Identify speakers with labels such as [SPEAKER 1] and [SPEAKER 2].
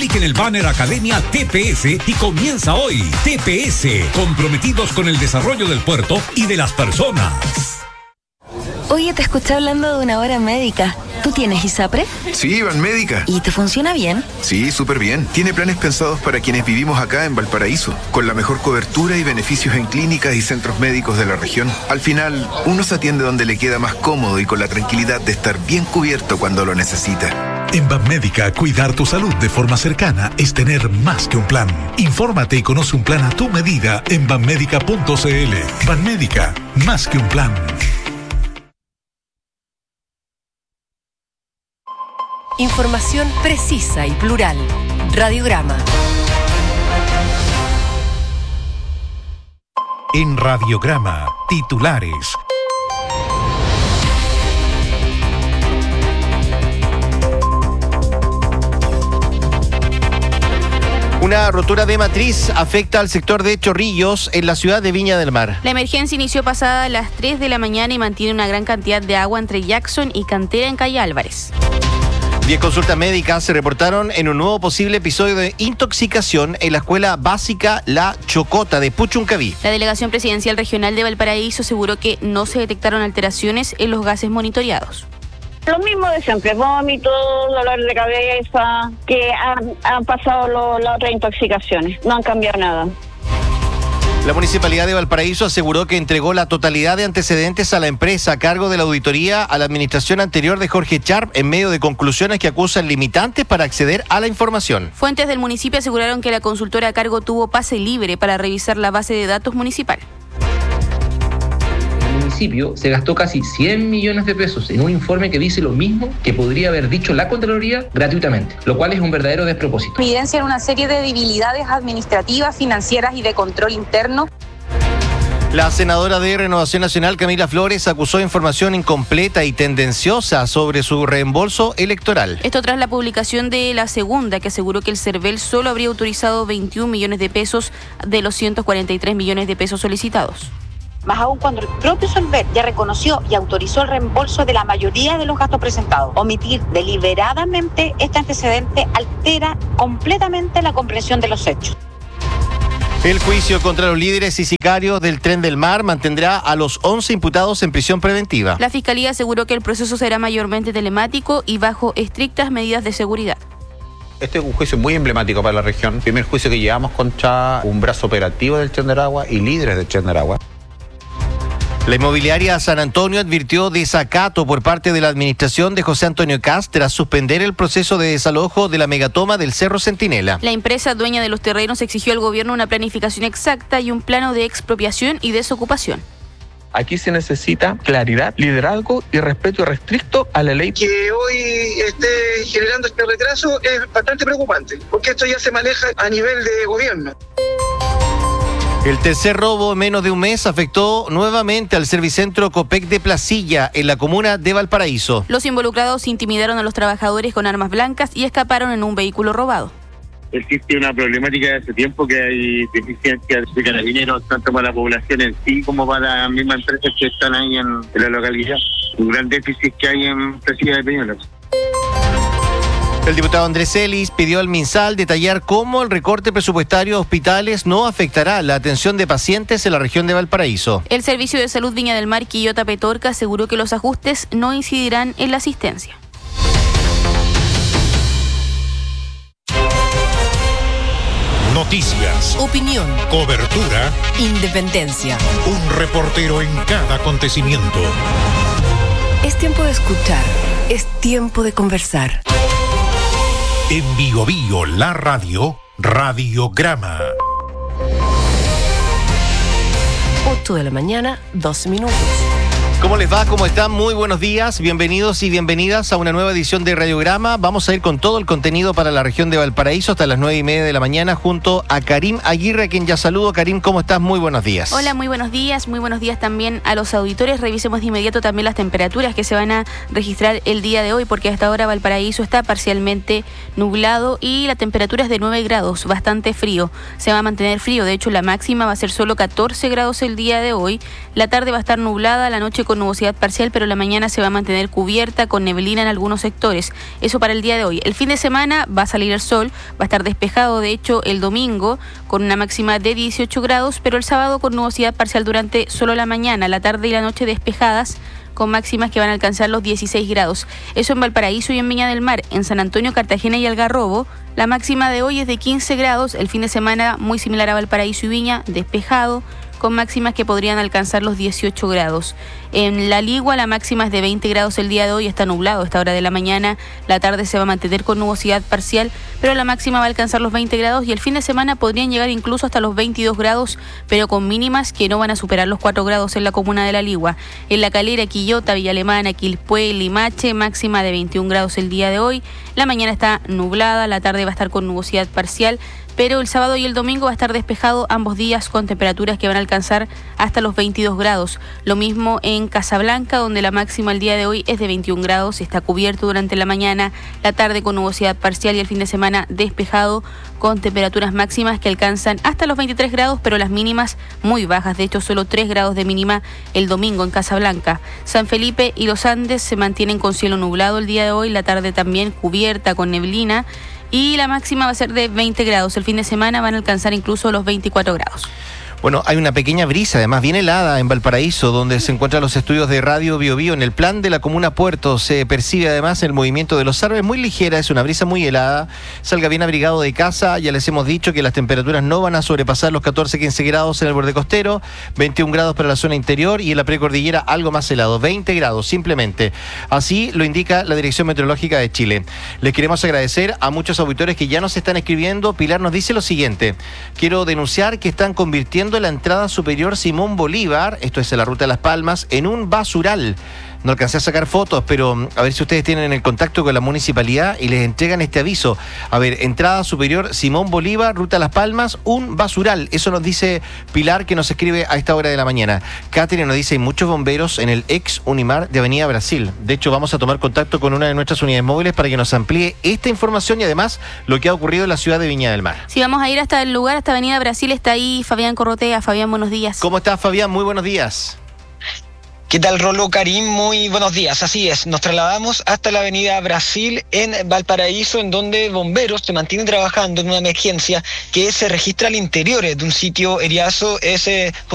[SPEAKER 1] Clic en el banner Academia TPS y comienza hoy. TPS, comprometidos con el desarrollo del puerto y de las personas.
[SPEAKER 2] Oye, te escuché hablando de una hora médica. ¿Tú tienes ISAPRE?
[SPEAKER 3] Sí, Banmédica.
[SPEAKER 2] ¿Y te funciona bien?
[SPEAKER 3] Sí, súper bien. Tiene planes pensados para quienes vivimos acá en Valparaíso, con la mejor cobertura y beneficios en clínicas y centros médicos de la región. Al final, uno se atiende donde le queda más cómodo y con la tranquilidad de estar bien cubierto cuando lo necesita.
[SPEAKER 4] En Banmédica, cuidar tu salud de forma cercana es tener más que un plan. Infórmate y conoce un plan a tu medida en banmédica.cl. Banmédica, más que un plan.
[SPEAKER 5] Información precisa y plural. Radiograma.
[SPEAKER 4] En Radiograma, titulares.
[SPEAKER 6] Una rotura de matriz afecta al sector de Chorrillos en la ciudad de Viña del Mar.
[SPEAKER 7] La emergencia inició pasada las 3 de la mañana y mantiene una gran cantidad de agua entre Jackson y Cantera en calle Álvarez.
[SPEAKER 6] 10 consultas médicas se reportaron en un nuevo posible episodio de intoxicación en la escuela básica La Chocota de Puchuncaví.
[SPEAKER 7] La Delegación Presidencial Regional de Valparaíso aseguró que no se detectaron alteraciones en los gases monitoreados.
[SPEAKER 8] Lo mismo de siempre, vómitos, dolor de cabeza, que han pasado las otras intoxicaciones, no han cambiado nada.
[SPEAKER 6] La Municipalidad de Valparaíso aseguró que entregó la totalidad de antecedentes a la empresa a cargo de la auditoría a la administración anterior de Jorge Charp en medio de conclusiones que acusan limitantes para acceder a la información.
[SPEAKER 7] Fuentes del municipio aseguraron que la consultora a cargo tuvo pase libre para revisar la base de datos municipal.
[SPEAKER 9] El municipio se gastó casi 100 millones de pesos en un informe que dice lo mismo que podría haber dicho la Contraloría gratuitamente, lo cual es un verdadero despropósito.
[SPEAKER 10] Evidencian una serie de debilidades administrativas, financieras y de control interno.
[SPEAKER 6] La senadora de Renovación Nacional, Camila Flores, acusó información incompleta y tendenciosa sobre su reembolso electoral.
[SPEAKER 7] Esto tras la publicación de la segunda, que aseguró que el CERVEL solo habría autorizado 21 millones de pesos de los 143 millones de pesos solicitados.
[SPEAKER 10] Más aún cuando el propio CERVEL ya reconoció y autorizó el reembolso de la mayoría de los gastos presentados. Omitir deliberadamente este antecedente altera completamente la comprensión de los hechos.
[SPEAKER 6] El juicio contra los líderes y sicarios del Tren del Mar mantendrá a los 11 imputados en prisión preventiva.
[SPEAKER 7] La Fiscalía aseguró que el proceso será mayormente telemático y bajo estrictas medidas de seguridad.
[SPEAKER 11] Este es un juicio muy emblemático para la región. Primer juicio que llevamos contra un brazo operativo del Tren de Aragua y líderes del Tren de Aragua.
[SPEAKER 6] La inmobiliaria San Antonio advirtió desacato por parte de la administración de José Antonio Kast tras suspender el proceso de desalojo de la megatoma del Cerro Centinela.
[SPEAKER 7] La empresa dueña de los terrenos exigió al gobierno una planificación exacta y un plano de expropiación y desocupación.
[SPEAKER 12] Aquí se necesita claridad, liderazgo y respeto irrestricto a la ley.
[SPEAKER 13] Que hoy esté generando este retraso es bastante preocupante, porque esto ya se maneja a nivel de gobierno.
[SPEAKER 6] El tercer robo en menos de un mes afectó nuevamente al Servicentro Copec de Placilla, en la comuna de Valparaíso.
[SPEAKER 7] Los involucrados intimidaron a los trabajadores con armas blancas y escaparon en un vehículo robado.
[SPEAKER 14] Existe una problemática de hace tiempo que hay deficiencias de carabineros, tanto para la población en sí como para las mismas empresas que están ahí en la localidad. Un gran déficit que hay en Placilla de Peñuelas.
[SPEAKER 6] El diputado Andrés Celis pidió al MinSal detallar cómo el recorte presupuestario a hospitales no afectará la atención de pacientes en la región de Valparaíso.
[SPEAKER 7] El Servicio de Salud Viña del Mar, Quillota Petorca, aseguró que los ajustes no incidirán en la asistencia.
[SPEAKER 4] Noticias,
[SPEAKER 5] opinión,
[SPEAKER 4] cobertura,
[SPEAKER 5] independencia.
[SPEAKER 4] Un reportero en cada acontecimiento.
[SPEAKER 5] Es tiempo de escuchar, es tiempo de conversar.
[SPEAKER 4] En Bio Bio, la radio, Radiograma.
[SPEAKER 5] 8 de la mañana, 2 minutos.
[SPEAKER 6] ¿Cómo les va? ¿Cómo están? Muy buenos días. Bienvenidos y bienvenidas a una nueva edición de Radiograma. Vamos a ir con todo el contenido para la región de Valparaíso hasta las 9:30 de la mañana junto a Karim Aguirre, a quien ya saludo. Karim, ¿cómo estás? Muy buenos días.
[SPEAKER 7] Hola, muy buenos días. Muy buenos días también a los auditores. Revisemos de inmediato también las temperaturas que se van a registrar el día de hoy, porque hasta ahora Valparaíso está parcialmente nublado y la temperatura es de 9 grados, bastante frío. Se va a mantener frío. De hecho, la máxima va a ser solo 14 grados el día de hoy. La tarde va a estar nublada, la noche con con nubosidad parcial, pero la mañana se va a mantener cubierta con neblina en algunos sectores. Eso para el día de hoy. El fin de semana va a salir el sol, va a estar despejado, de hecho, el domingo con una máxima de 18 grados, pero el sábado con nubosidad parcial durante solo la mañana, la tarde y la noche despejadas, con máximas que van a alcanzar los 16 grados. Eso en Valparaíso y en Viña del Mar. En San Antonio, Cartagena y Algarrobo, la máxima de hoy es de 15 grados. El fin de semana muy similar a Valparaíso y Viña, despejado, con máximas que podrían alcanzar los 18 grados. En La Ligua la máxima es de 20 grados el día de hoy, está nublado a esta hora de la mañana, la tarde se va a mantener con nubosidad parcial, pero la máxima va a alcanzar los 20 grados y el fin de semana podrían llegar incluso hasta los 22 grados, pero con mínimas que no van a superar los 4 grados en la comuna de La Ligua. En La Calera, Quillota, Villa Alemana, Quilpué, Limache, máxima de 21 grados el día de hoy, la mañana está nublada, la tarde va a estar con nubosidad parcial, pero el sábado y el domingo va a estar despejado ambos días con temperaturas que van a alcanzar hasta los 22 grados. Lo mismo en Casablanca, donde la máxima el día de hoy es de 21 grados, está cubierto durante la mañana, la tarde con nubosidad parcial y el fin de semana despejado con temperaturas máximas que alcanzan hasta los 23 grados, pero las mínimas muy bajas, de hecho solo 3 grados de mínima el domingo en Casablanca. San Felipe y Los Andes se mantienen con cielo nublado el día de hoy, la tarde también cubierta con neblina, y la máxima va a ser de 20 grados. El fin de semana van a alcanzar incluso los 24 grados.
[SPEAKER 6] Bueno, hay una pequeña brisa, además bien helada en Valparaíso, donde se encuentran los estudios de Radio Bio Bio. En el plan de la comuna Puerto se percibe además el movimiento de los árboles muy ligera, es una brisa muy helada. Salga bien abrigado de casa, ya les hemos dicho que las temperaturas no van a sobrepasar los 14-15 grados en el borde costero, 21 grados para la zona interior y en la precordillera algo más helado, 20 grados simplemente. Así lo indica la Dirección Meteorológica de Chile. Les queremos agradecer a muchos auditores que ya nos están escribiendo. Pilar nos dice lo siguiente: quiero denunciar que están convirtiendo la entrada superior Simón Bolívar, esto es en la ruta de Las Palmas, en un basural. No alcancé a sacar fotos, pero a ver si ustedes tienen el contacto con la municipalidad y les entregan este aviso. A ver, entrada superior Simón Bolívar, ruta Las Palmas, un basural. Eso nos dice Pilar, que nos escribe a esta hora de la mañana. Catherine nos dice: hay muchos bomberos en el ex Unimar de Avenida Brasil. De hecho, vamos a tomar contacto con una de nuestras unidades móviles para que nos amplíe esta información y además lo que ha ocurrido en la ciudad de Viña del Mar.
[SPEAKER 7] Sí, vamos a ir hasta el lugar, hasta Avenida Brasil. Está ahí Fabián Corrotea. Fabián, buenos días.
[SPEAKER 6] ¿Cómo estás, Fabián? Muy buenos días.
[SPEAKER 15] ¿Qué tal, Rolo, Karim? Muy buenos días. Así es, nos trasladamos hasta la avenida Brasil en Valparaíso, en donde bomberos se mantienen trabajando en una emergencia que se registra al interior de un sitio eriazo.